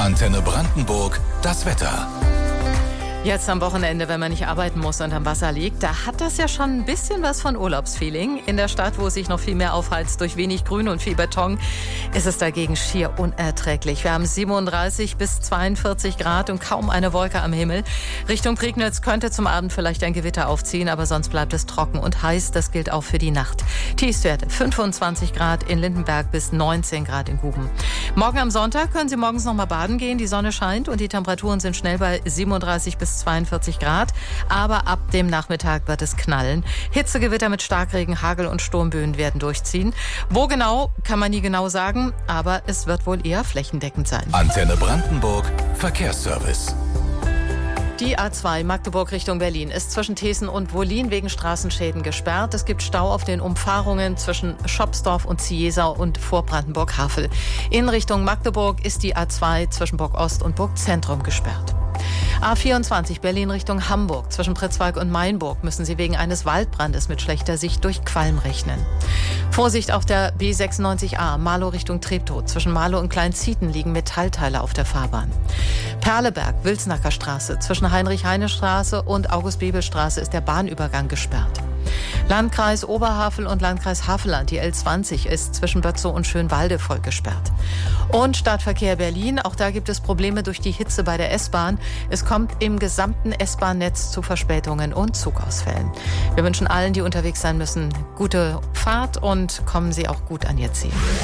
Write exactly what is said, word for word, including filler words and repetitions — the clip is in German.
Antenne Brandenburg, das Wetter. Jetzt am Wochenende, wenn man nicht arbeiten muss und am Wasser liegt, da hat das ja schon ein bisschen was von Urlaubsfeeling. In der Stadt, wo es sich noch viel mehr aufheizt durch wenig Grün und viel Beton, ist es dagegen schier unerträglich. Wir haben siebenunddreißig bis zweiundvierzig Grad und kaum eine Wolke am Himmel. Richtung Prignitz könnte zum Abend vielleicht ein Gewitter aufziehen, aber sonst bleibt es trocken und heiß. Das gilt auch für die Nacht. Tiefstwerte fünfundzwanzig Grad in Lindenberg bis neunzehn Grad in Guben. Morgen am Sonntag können Sie morgens noch mal baden gehen. Die Sonne scheint und die Temperaturen sind schnell bei siebenunddreißig bis zweiundvierzig Grad. Aber ab dem Nachmittag wird es knallen. Hitzegewitter mit Starkregen, Hagel und Sturmböen werden durchziehen. Wo genau, kann man nie genau sagen, aber es wird wohl eher flächendeckend sein. Antenne Brandenburg, Verkehrsservice. Die A zwei Magdeburg Richtung Berlin ist zwischen Thesen und Wollin wegen Straßenschäden gesperrt. Es gibt Stau auf den Umfahrungen zwischen Schopsdorf und Ziesau und vor Brandenburg-Havel. In Richtung Magdeburg ist die A zwei zwischen Burg Ost und Burg Zentrum gesperrt. A vierundzwanzig Berlin Richtung Hamburg. Zwischen Pritzwalk und Mainburg müssen Sie wegen eines Waldbrandes mit schlechter Sicht durch Qualm rechnen. Vorsicht auf der B sechsundneunzig A Marlow Richtung Treptow. Zwischen Marlow und Kleinzieten liegen Metallteile auf der Fahrbahn. Perleberg, Wilsnacker Straße. Zwischen Heinrich-Heine-Straße und August-Bebel-Straße ist der Bahnübergang gesperrt. Landkreis Oberhavel und Landkreis Havelland, die L zwanzig, ist zwischen Bötzow und Schönwalde voll gesperrt. Und Stadtverkehr Berlin, auch da gibt es Probleme durch die Hitze bei der S-Bahn. Es kommt im gesamten S-Bahn-Netz zu Verspätungen und Zugausfällen. Wir wünschen allen, die unterwegs sein müssen, gute Fahrt und kommen Sie auch gut an Ihr Ziel.